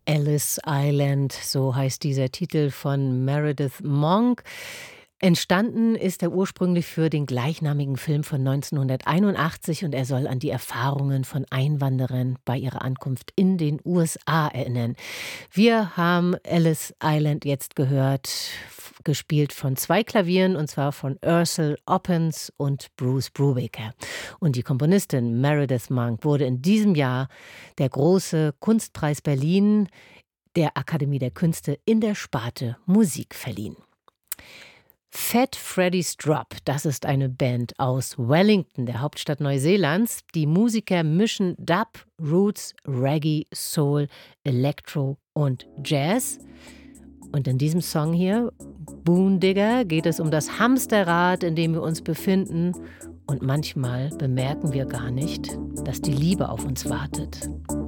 Ellis Island, so heißt dieser Titel von Meredith Monk. Entstanden ist er ursprünglich für den gleichnamigen Film von 1981 und er soll an die Erfahrungen von Einwanderern bei ihrer Ankunft in den USA erinnern. Wir haben Ellis Island jetzt gehört, gespielt von 2 Klavieren, und zwar von Ursel Oppens und Bruce Brubaker. Und die Komponistin Meredith Monk wurde in diesem Jahr der große Kunstpreis Berlin der Akademie der Künste in der Sparte Musik verliehen. Fat Freddy's Drop, das ist eine Band aus Wellington, der Hauptstadt Neuseelands. Die Musiker mischen Dub, Roots, Reggae, Soul, Electro und Jazz. Und in diesem Song hier, Boondigger, geht es um das Hamsterrad, in dem wir uns befinden. Und manchmal bemerken wir gar nicht, dass die Liebe auf uns wartet.